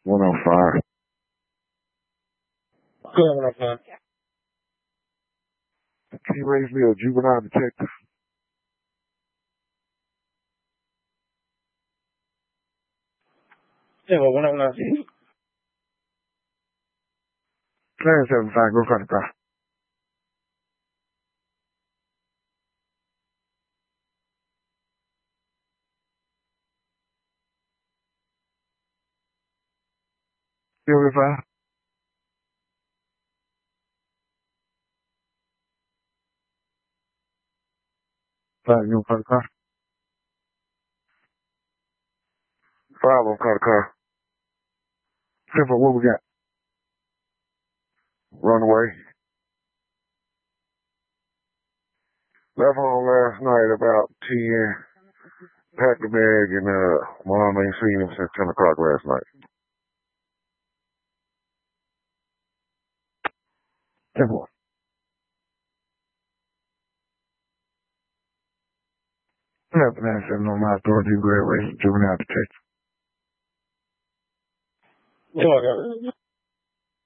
105. Good, 105. Can you raise me a juvenile detective? Yeah, well, 109. Clarence 75, go front of the car. You over fine? Fine, you in front of the car? 5 on front of the car. Simple, what we got? Runaway. Left home last night about 10. Packed the bag and mom ain't seen him since 10 o'clock last night. Simple. Nothing answering on my authority, grade race, juvenile detective. Go on,